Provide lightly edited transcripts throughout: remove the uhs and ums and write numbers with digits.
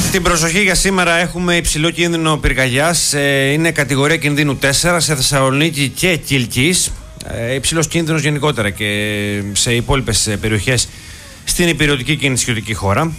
Στην προσοχή για σήμερα έχουμε υψηλό κίνδυνο πυρκαγιάς. Είναι κατηγορία κινδύνου 4 σε Θεσσαλονίκη και Κιλκής. Υψηλός κίνδυνος γενικότερα και σε υπόλοιπες περιοχές στην υπηρετική και νησιωτική χώρα.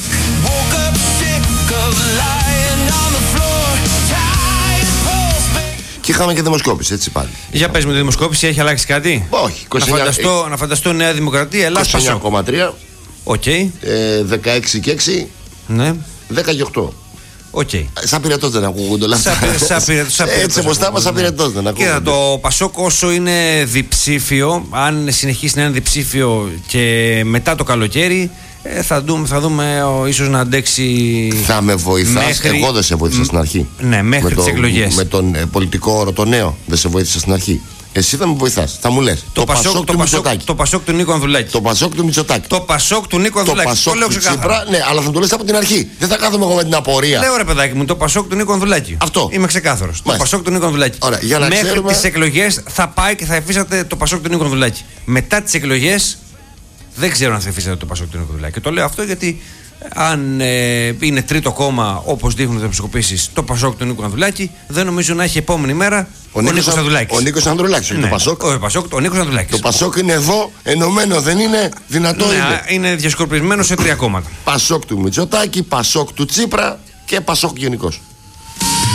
Και είχαμε και δημοσκόπηση, έτσι πάλι. Για πες μου, τη δημοσκόπηση έχει αλλάξει κάτι? Όχι. 29, να φανταστώ Νέα Δημοκρατία, Ελλάς, Πασόκ. 29,3. Οκ. 16 και 6. Ναι. 10 και 8. Οκ. Σαν πυρετός δεν ακούγονται όλα αυτά. Έτσι όπως τα είπα, σαν πυρετός δεν ακούγονται. Κοίτα, το Πασόκ όσο είναι διψήφιο, αν συνεχίσει να είναι διψήφιο και μετά το καλοκαίρι, θα δούμε ίσως να αντέξει. Θα με βοηθάς, εγώ δεν σε βοήθησα στην αρχή. Ναι, μέχρι τις εκλογές. Με τον πολιτικό όρο το νέο δεν σε βοήθησα στην αρχή. Εσύ θα με βοηθάς, θα μου λες. Το Πασόκ του Μητσοτάκη. Το Πασόκ του Νίκο Ανδρουλάκη. Το Πασόκ του Μητσοτάκη. Το Πασόκ του Νίκο Ανδρουλάκη. Το Πασόκ του Τσίπρα, ναι, αλλά θα το λες από την αρχή. Δεν θα κάθομαι εγώ με την απορία. Λέω ρε παιδάκι μου, το Πασόκ του Νίκο Ανδρουλάκη. Αυτό. Είμαι ξεκάθαρος. Το Πασόκ του Νίκο Ανδρουλάκη. Μέχρι ξέρουμε... τις εκλογές θα πάει και θα εφίσατε το Πασόκ του Νίκο Ανδρουλάκη. Μετά τις εκλογές δεν ξέρω αν θα εφίσατε το Πασόκ του Νίκο Ανδρουλάκη. Και το λέω αυτό γιατί αν είναι τρίτο κόμμα όπως δείχνουν οι δημοσκοπήσεις το Πασόκ του Νίκου Ανδρουλάκη, δεν νομίζω να έχει επόμενη μέρα ο Νίκος Ανδρουλάκης. Ο Νίκος Ανδρουλάκης, όχι το Πασόκ. Ο Νίκος Ανδρουλάκης. Το Πασόκ είναι εδώ, ενωμένο δεν είναι, δυνατό είναι. Είναι διασκορπισμένο σε 3 κόμματα. Πασόκ του Μητσοτάκη, Πασόκ του Τσίπρα και Πασόκ γενικώς.